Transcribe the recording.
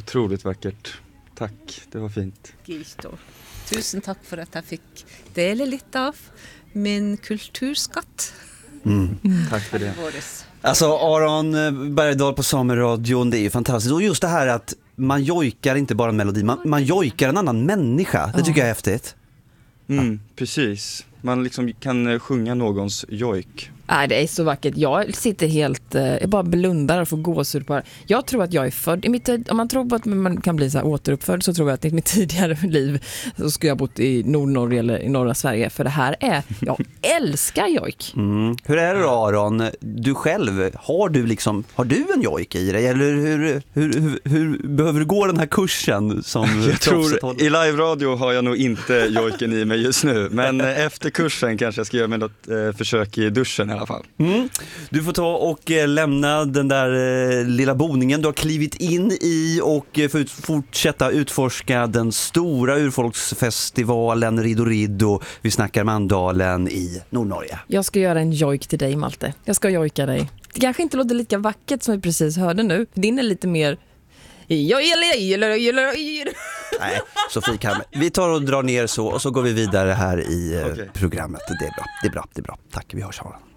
otroligt vackert. Tack, det var fint. Tusen tack för att jag fick dela lite av min kulturskatt. Tack för det. Alltså Aron Bergdahl på Sameradion, det är ju fantastiskt. Och just det här att man jojkar inte bara en melodi, man jojkar en annan människa. Det tycker jag är häftigt. Precis. Man liksom kan sjunga någons jojk. Det är så vackert. Jag sitter helt, jag bara blundar och får gåshud på det. Jag tror att jag är född, om man tror på att man kan bli så här återuppfödd, så tror jag att i mitt tidigare liv så skulle jag bott i Nordnorge eller i norra Sverige. För det här jag älskar jojk. Hur är det då, Aron? Du själv, har du en jojk i dig? Eller hur behöver du gå den här kursen? Som jag tror, i live-radio har jag nog inte jojken i mig just nu. Men efter kursen kanske jag ska göra något försök i duschen i alla fall. Du får ta och lämna den där lilla boningen du har klivit in i och fortsätta utforska den stora urfolksfestivalen Riddo. Vi snackar Mandalen i Nordnorge. Jag ska göra en jojk till dig, Malte. Jag ska jojka dig. Det kanske inte låter lika vackert som vi precis hörde nu. Din är lite mer... Nej, Sofie Karme. Vi tar och drar ner så och så går vi vidare här i programmet. Det är bra. Tack, vi hörs.